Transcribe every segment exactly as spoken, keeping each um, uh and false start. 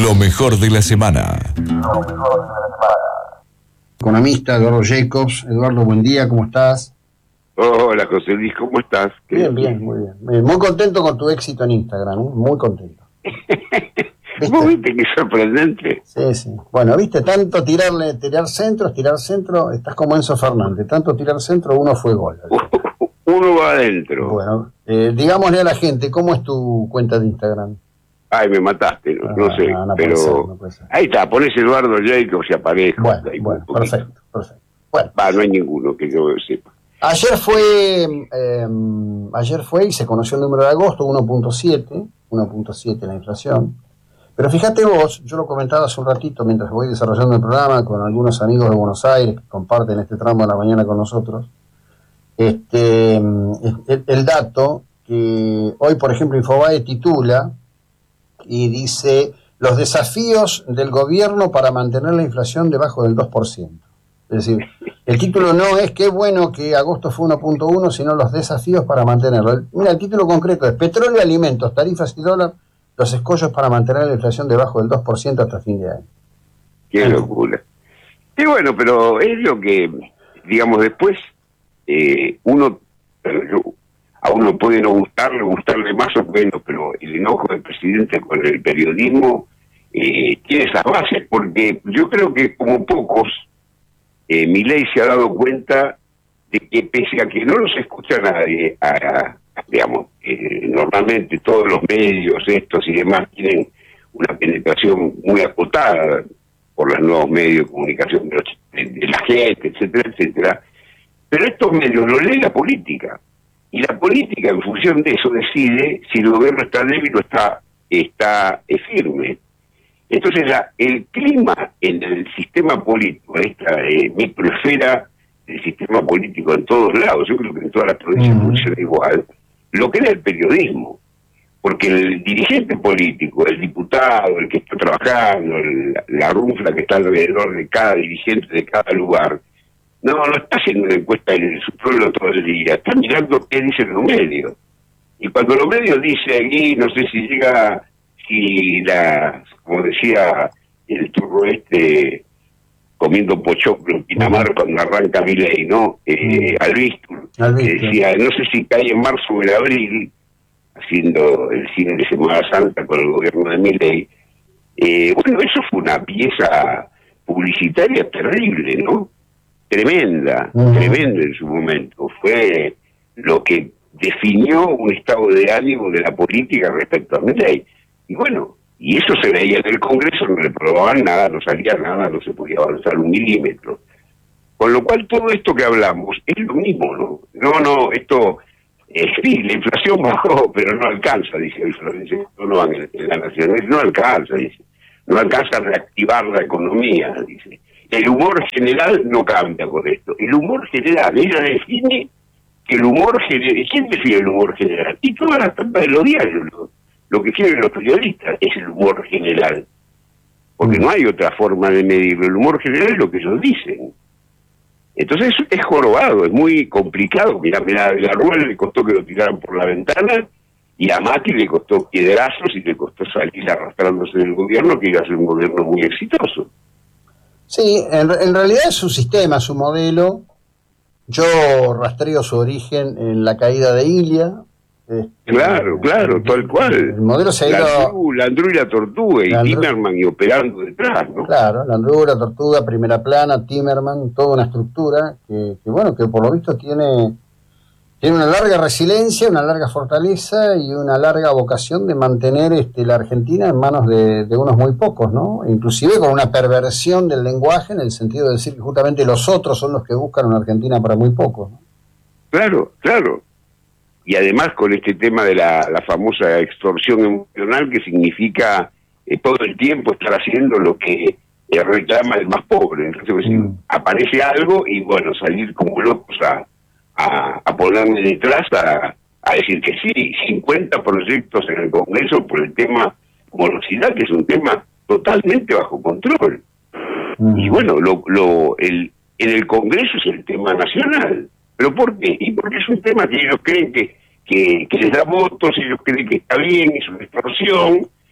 Lo mejor de la semana. Economista Eduardo Jacobs. Eduardo, buen día, ¿cómo estás? Hola, José Luis, ¿cómo estás? Bien, bien, muy bien. Muy contento con tu éxito en Instagram, ¿eh? Muy contento. ¿Vos viste qué sorprendente? Sí, sí. Bueno, viste, tanto tirarle, tirar centros, tirar centro, estás como Enzo Fernández, tanto tirar centro, uno fue gol. Uno va adentro. Bueno, eh, digámosle a la gente, ¿cómo es tu cuenta de Instagram? Ay, me mataste, no, Ah, no sé, no, no pero... puede ser, no puede ser. Ahí está, pones Eduardo Jacobs y aparezco. Bueno, ahí bueno, un perfecto, perfecto. Bueno. Va, no hay ninguno que yo sepa. Ayer fue, eh, ayer fue y se conoció el número de agosto, uno punto siete, uno punto siete la inflación. Pero fíjate vos, yo lo comentaba hace un ratito mientras voy desarrollando el programa con algunos amigos de Buenos Aires que comparten este tramo de la mañana con nosotros. Este, el, el dato que hoy, por ejemplo, Infobae titula y dice: los desafíos del gobierno para mantener la inflación debajo del dos por ciento. Es decir, el título no es qué bueno que agosto fue uno punto uno, sino los desafíos para mantenerlo. El, mira, el título concreto es petróleo, alimentos, tarifas y dólar, los escollos para mantener la inflación debajo del dos por ciento hasta fin de año. Qué locura. Y bueno, pero es lo que, digamos, después eh, uno, a uno puede no gustarle, gustarle más o menos, pero el enojo del presidente con el periodismo eh, tiene esas bases, porque yo creo que como pocos, eh, Milei se ha dado cuenta de que pese a que no los escucha nadie, a, a, digamos, eh, normalmente todos los medios estos y demás tienen una penetración muy acotada por los nuevos medios de comunicación de, los, de, de la gente, etcétera, etcétera, pero estos medios lo lee la política, y la política en función de eso decide si el gobierno está débil o está, está eh, firme. Entonces la, el clima en el sistema político, esta eh, microesfera del sistema político en todos lados, yo creo que en todas las provincias uh-huh. funciona igual, lo que era el periodismo, porque el dirigente político, el diputado, el que está trabajando, el, la runfla que está alrededor de cada dirigente de cada lugar, no, no está haciendo una encuesta en su pueblo todo el día, está mirando qué dicen los medios. Y cuando los medios dicen, aquí no sé si llega, si la, como decía el turro este, comiendo pochoclo en Pinamar cuando arranca Milei, ¿no? Eh, Albistur, que decía, no sé si cae en marzo o en abril, haciendo el cine de Semana Santa con el gobierno de Milei. Eh, bueno, eso fue una pieza publicitaria terrible, ¿no? Tremenda, uh-huh. tremenda en su momento. Fue lo que definió un estado de ánimo de la política respecto a Milei. Y bueno, y eso se veía en el Congreso, no le probaban nada, no salía nada, no se podía avanzar un milímetro. Con lo cual todo esto que hablamos es lo mismo, ¿no? No, no, esto, eh, sí, la inflación bajó, pero no alcanza, dice el Florencio, no van en, en la Nación, no alcanza, dice, no alcanza a reactivar la economía, dice. El humor general no cambia con esto, el humor general, ella define que el humor general, ¿quién define el humor general? Y todas las tapas de los diarios, lo, lo que quieren los periodistas es el humor general, porque no hay otra forma de medirlo, el humor general es lo que ellos dicen. Entonces es jorobado, es muy complicado. Mirá, mirá, a la Rúa le costó que lo tiraran por la ventana, y a Macri le costó piedrazos y le costó salir arrastrándose del gobierno, que iba a ser un gobierno muy exitoso. Sí, en, en realidad es su sistema, su modelo. Yo rastreo su origen en la caída de Ilia. Este, claro, claro, el, tal cual. El modelo se ha ido... Landru y la Tortuga, y Landru... Timerman y operando detrás, ¿no? Claro, Landru, la Tortuga, Primera Plana, Timerman, toda una estructura que, que bueno, que por lo visto tiene... Tiene una larga resiliencia, una larga fortaleza y una larga vocación de mantener este, la Argentina en manos de, de unos muy pocos, ¿no? Inclusive con una perversión del lenguaje en el sentido de decir que justamente los otros son los que buscan una Argentina para muy pocos, ¿no? Claro, claro. Y además con este tema de la, la famosa extorsión emocional, que significa eh, todo el tiempo estar haciendo lo que eh, reclama el más pobre. Entonces, pues, mm. aparece algo y bueno, salir como locos a... A, a ponerme detrás a, a decir que sí, cincuenta proyectos en el Congreso por el tema morosidad, que es un tema totalmente bajo control. Uh-huh. Y bueno, lo, lo el en el Congreso es el tema nacional. ¿Pero por qué? Y porque es un tema que ellos creen que, que, que les da votos, ellos creen que está bien, es una extorsión,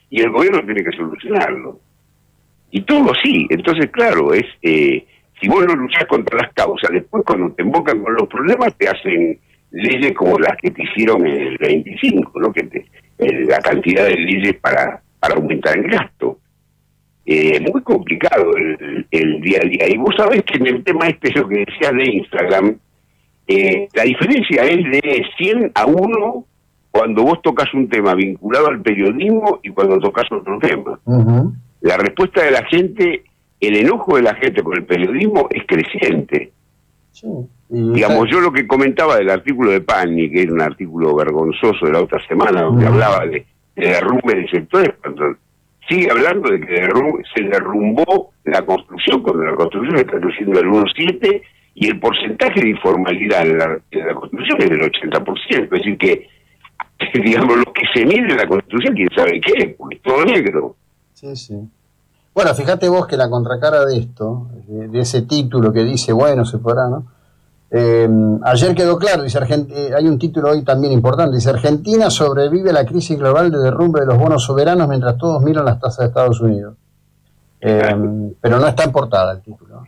y el gobierno tiene que solucionarlo. Y todo sí, entonces claro, es eh, si vos no luchás contra las causas, después cuando te embocan con los problemas te hacen leyes como las que te hicieron en el veinticinco, ¿no? Que te, eh, la cantidad de leyes para, para aumentar el gasto. Es eh, muy complicado el, el día a día. Y vos sabés que en el tema este, lo que decías de Instagram, eh, la diferencia es de cien a uno cuando vos tocas un tema vinculado al periodismo y cuando tocas otro tema. Uh-huh. La respuesta de la gente, el enojo de la gente con el periodismo es creciente. Sí. Y digamos, yo lo que comentaba del artículo de Pani, que era un artículo vergonzoso de la otra semana, donde uh-huh. hablaba de, de derrumbe de sectores, cuando sigue hablando de que derrum- se derrumbó la construcción, cuando la construcción está creciendo al uno coma siete y el porcentaje de informalidad en la, en la construcción es del ochenta por ciento. Es decir, que, digamos, lo que se mide en la construcción, quién sabe qué es, porque es todo negro. Sí, sí. Bueno, fíjate vos que la contracara de esto, de, de ese título que dice, bueno, se podrá, ¿no? Eh, ayer quedó claro, dice Argent- eh, hay un título hoy también importante, dice Argentina sobrevive a la crisis global de derrumbe de los bonos soberanos mientras todos miran las tasas de Estados Unidos. Eh, pero no está en portada el título.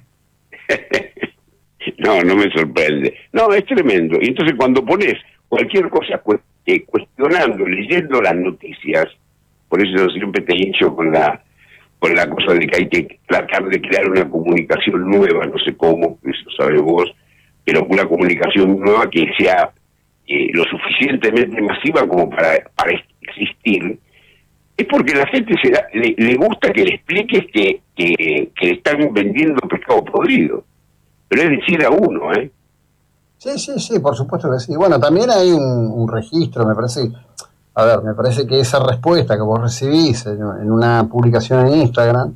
No, no me sorprende. No, es tremendo. Y entonces cuando pones cualquier cosa cu- eh, cuestionando, leyendo las noticias, por eso yo siempre te hincho con la con la cosa de que hay que tratar de crear una comunicación nueva, no sé cómo, eso sabes vos, pero una comunicación nueva que sea eh, lo suficientemente masiva como para, para existir, es porque la gente se da, le, le gusta que le expliques que, que, que le están vendiendo pescado podrido, pero es decir a uno, ¿eh? Sí, sí, sí, por supuesto que sí. Bueno, también hay un, un registro, me parece, a ver, me parece que esa respuesta que vos recibís en, en una publicación en Instagram,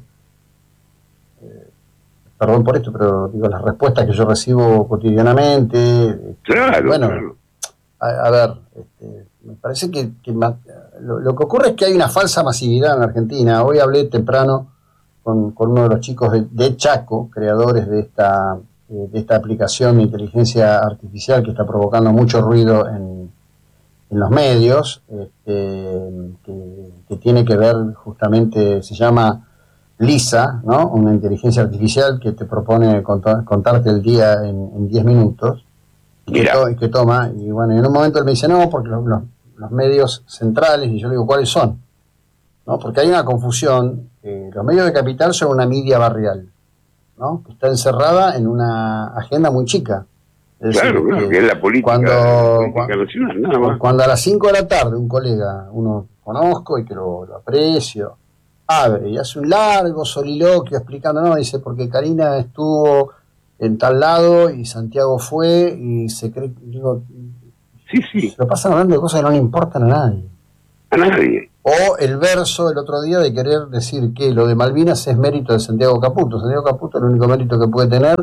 perdón por esto, pero digo, las respuestas que yo recibo cotidianamente, claro, bueno, claro. A, a ver, este, me parece que, que ma, lo, lo que ocurre es que hay una falsa masividad en la Argentina. Hoy hablé temprano con, con uno de los chicos de, de Chaco, creadores de esta, eh, de esta aplicación de inteligencia artificial que está provocando mucho ruido en, en los medios, este, que, que tiene que ver justamente, se llama Lisa, ¿no? Una inteligencia artificial que te propone contar, contarte el día en diez minutos, y que, to, y que toma, y bueno, y en un momento él me dice, no, porque los, los, los medios centrales, y yo le digo, ¿cuáles son? ¿No? Porque hay una confusión, eh, los medios de capital son una media barrial, ¿no? Que está encerrada en una agenda muy chica. Es claro, decir, claro, que es la política, cuando, la política nacional, nada más. Cuando a las cinco de la tarde un colega, uno conozco y que lo, lo aprecio, abre y hace un largo soliloquio explicando, no, dice, porque Karina estuvo en tal lado y Santiago fue y se cree, digo, sí, sí. Se lo pasan hablando de cosas que no le importan a nadie. A nadie. O el verso el otro día de querer decir que lo de Malvinas es mérito de Santiago Caputo. Santiago Caputo, el único mérito que puede tener,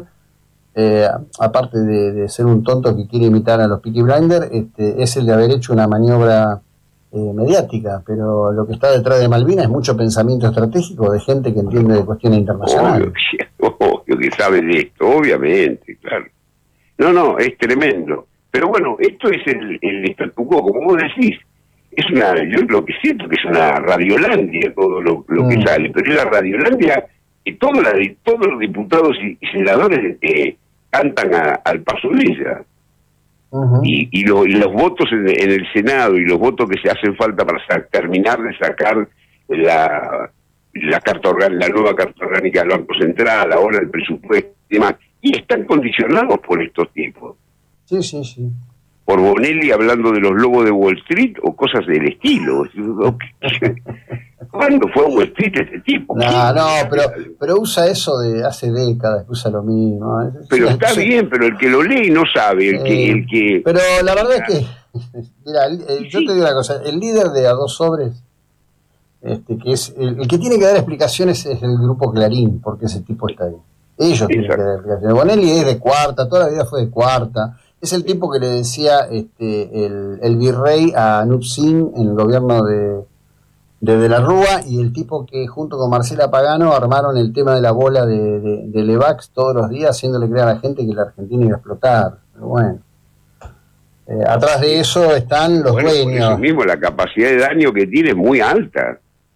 eh, aparte de, de ser un tonto que quiere imitar a los Peaky Blinders, este, es el de haber hecho una maniobra Eh, mediática, pero lo que está detrás de Malvinas es mucho pensamiento estratégico de gente que entiende de cuestiones internacionales. Obvio, obvio que sabe de esto, obviamente, claro. No, no, es tremendo. Pero bueno, esto es el, el statu quo, como vos decís. Es una, yo lo que siento que es una radiolandia todo lo, lo mm. que sale, pero es la radiolandia que todo la, todos los diputados y, y senadores eh, cantan a, al paso de ella. Uh-huh. Y, y, lo, y los votos en, en el Senado y los votos que se hacen falta para sa- terminar de sacar la, la carta orgánica, la nueva carta orgánica del Banco Central, ahora el presupuesto y demás, y están condicionados por estos tipos. Sí, sí, sí. Por Bonelli hablando de los lobos de Wall Street o cosas del estilo. ¿Cuándo fue a Wall Street este tipo? No, no, pero, pero usa eso de hace décadas, usa lo mismo. Pero sí, está sí. bien, pero el que lo lee no sabe, el, eh, que, el que... Pero la verdad es que, mira, el, el, yo te digo una cosa, el líder de A Dos Sobres, este, que es el, el que tiene que dar explicaciones es el grupo Clarín, porque ese tipo está ahí. Ellos tienen que dar explicaciones. Bonelli es de cuarta, toda la vida fue de cuarta. Es el tipo que le decía este, el, el virrey a Nup Singh en el gobierno de, de De la Rúa, y el tipo que junto con Marcela Pagano armaron el tema de la bola de, de, de Levax todos los días, haciéndole creer a la gente que la Argentina iba a explotar. Pero bueno, eh, atrás de eso están los bueno, dueños. Por eso mismo la capacidad de daño que tiene es muy alta.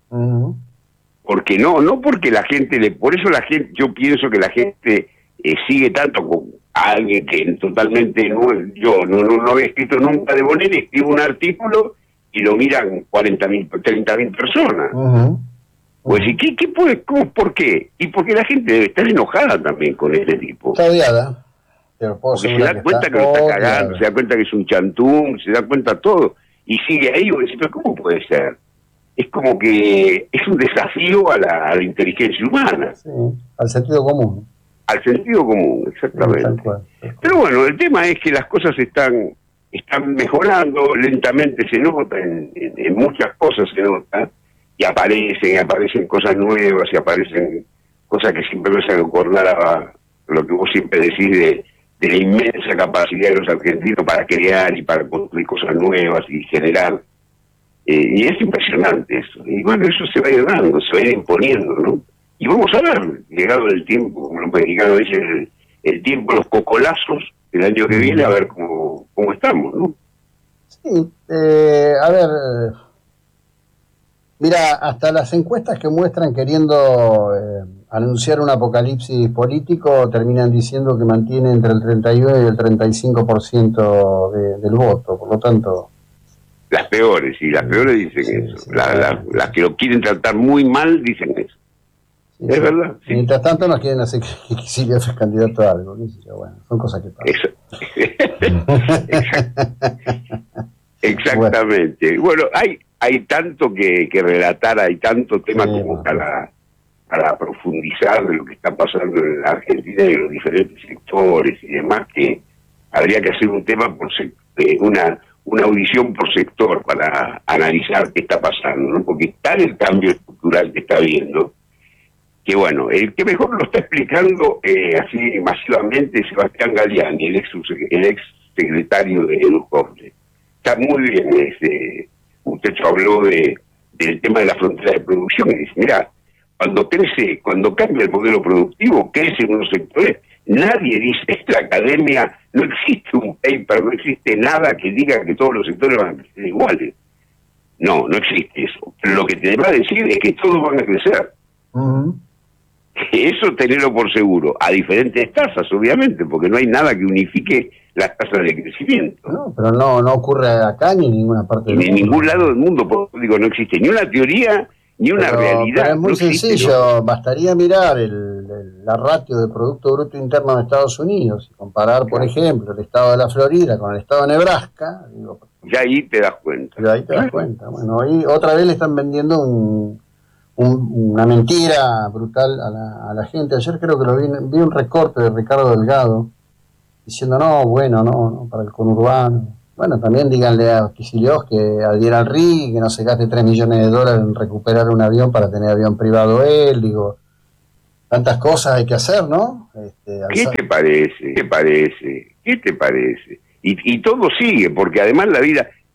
Uh-huh. Porque no, no porque la gente, le por eso la gente, yo pienso que la gente eh, sigue tanto con alguien que totalmente, no, yo no, no, no había escrito nunca de Bonet, escribo un artículo y lo miran cuarenta mil, treinta mil personas. Uh-huh. Pues, ¿y qué, qué puede, cómo, por qué? Y porque la gente debe estar enojada también con este tipo. Está odiada. Pero porque se da cuenta que lo está odiada. cagando, se da cuenta que es un chantún, se da cuenta todo. Y sigue ahí, y vos decís, pero ¿cómo puede ser? Es como que es un desafío a la, a la inteligencia humana. Sí, al sentido común. Al sentido común, exactamente. Sí, tal cual, tal cual. Pero bueno, el tema es que las cosas están están mejorando, lentamente se nota, en, en, en muchas cosas se nota, y aparecen, y aparecen cosas nuevas, y aparecen cosas que siempre me hacen acordar a lo que vos siempre decís de, de la inmensa capacidad de los argentinos para crear y para construir cosas nuevas y generar. Eh, y es impresionante eso. Y bueno, eso se va a ir dando, se va a ir imponiendo, ¿no? Y vamos a ver, llegado el tiempo, como los mexicanos dicen, el, el tiempo, los cocolazos, el año que viene, a ver cómo, cómo estamos, ¿no? Sí, eh, a ver, eh, mira, hasta las encuestas que muestran queriendo eh, anunciar un apocalipsis político terminan diciendo que mantiene entre el treinta y uno y el treinta y cinco por ciento de, del voto, por lo tanto... Las peores, sí, las peores dicen sí, eso. Sí, la, la, sí. Las que lo quieren tratar muy mal dicen eso. Sí, es sí. verdad. Sí. Mientras tanto nos quieren hacer que Kicillof es candidato a algo. Bueno, son cosas que pasan. Exactamente. Bueno, bueno hay hay tanto que, que relatar, hay tanto tema sí, como bueno. para, para profundizar de lo que está pasando en la Argentina y en los diferentes sectores y demás, que habría que hacer un tema por eh, una una audición por sector para analizar qué está pasando, ¿no? Porque está el cambio estructural que está habiendo, que bueno, el que mejor lo está explicando eh, así masivamente es Sebastián Galiani, el ex, el ex secretario de Educofre. Está muy bien, ese muchacho habló de del tema de la frontera de producción y dice, mira, cuando crece, cuando cambia el modelo productivo, crece en unos sectores, nadie dice, la academia, no existe un paper, no existe nada que diga que todos los sectores van a crecer iguales. No, no existe eso. Pero lo que te va a decir es que todos van a crecer. Uh-huh. Eso tenerlo por seguro, a diferentes tasas, obviamente, porque no hay nada que unifique las tasas de crecimiento. No, pero no, no ocurre acá ni en ninguna parte del mundo. Ni en ningún lado del mundo, porque digo, no existe ni una teoría, ni una pero, realidad. Pero es muy no sencillo, existe, ¿no? Bastaría mirar el, el, la ratio de Producto Bruto Interno de Estados Unidos y comparar, por ejemplo, el estado de la Florida con el estado de Nebraska. Digo, ya ahí te das cuenta. Ya ahí te das cuenta. Bueno, ahí otra vez le están vendiendo un, un, una mentira brutal a la, a la gente. Ayer creo que lo vi, vi un recorte de Ricardo Delgado diciendo, no, bueno, no, no para el conurbano. Bueno, también díganle a Kicillof que adhiera al R I I, que no se gaste tres millones de dólares en recuperar un avión para tener avión privado él, digo, tantas cosas hay que hacer, ¿no? Este, ¿Qué te parece? ¿Qué te parece? ¿Qué te parece? Y, y todo sigue, porque además la vida,